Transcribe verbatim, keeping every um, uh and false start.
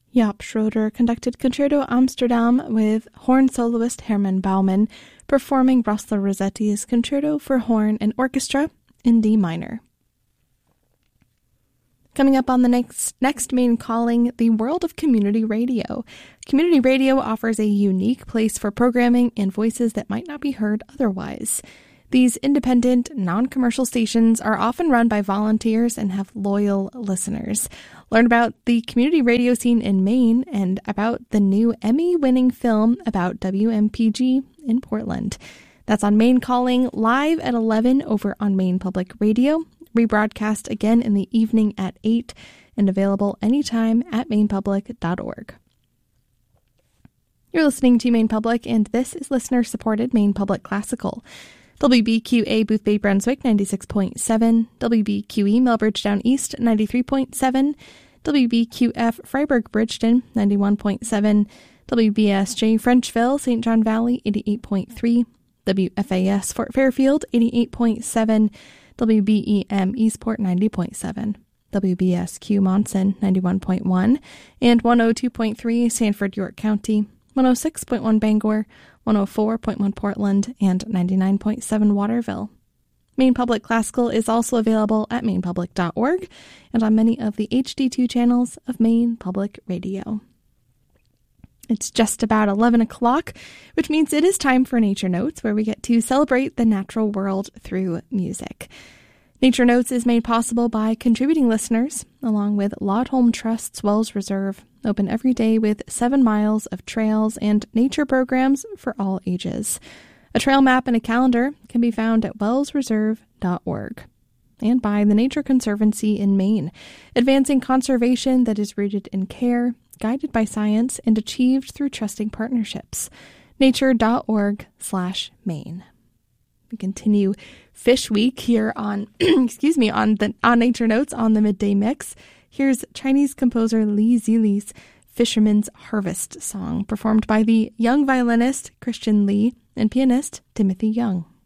Jaap Schroeder conducted Concerto Amsterdam with horn soloist Herman Baumann performing Rossler Rossetti's Concerto for Horn and Orchestra in D minor. Coming up on the next next main calling, the world of community radio. Community radio offers a unique place for programming and voices that might not be heard otherwise. These independent, non-commercial stations are often run by volunteers and have loyal listeners. Learn about the community radio scene in Maine and about the new Emmy-winning film about W M P G in Portland. That's on Maine Calling, live at eleven over on Maine Public Radio, rebroadcast again in the evening at eight, and available anytime at maine public dot org. You're listening to Maine Public, and this is listener-supported Maine Public Classical. W B Q A Boothbay Brunswick ninety-six point seven, W B Q E Melbridge Down East ninety-three point seven, W B Q F Freiburg Bridgeton ninety-one point seven, W B S J Frenchville Saint John Valley eighty-eight point three, W F A S Fort Fairfield eighty-eight point seven, W B E M Eastport ninety point seven, W B S Q Monson ninety-one point one, and one oh two point three Sanford York County, one oh six point one Bangor, one oh four point one Portland, and ninety-nine point seven Waterville. Maine Public Classical is also available at maine public dot org and on many of the H D two channels of Maine Public Radio. It's just about eleven o'clock, which means it is time for Nature Notes, where we get to celebrate the natural world through music. Nature Notes is made possible by contributing listeners, along with Laudholm Trust's Wells Reserve, open every day with seven miles of trails and nature programs for all ages. A trail map and a calendar can be found at wells reserve dot org. And by the Nature Conservancy in Maine, advancing conservation that is rooted in care, guided by science, and achieved through trusting partnerships. nature dot org slash Maine. We continue Fish Week here on, excuse me, on the on Nature Notes on the Midday Mix. Here's Chinese composer Li Zili's Fisherman's Harvest song, performed by the young violinist Christian Li and pianist Timothy Young.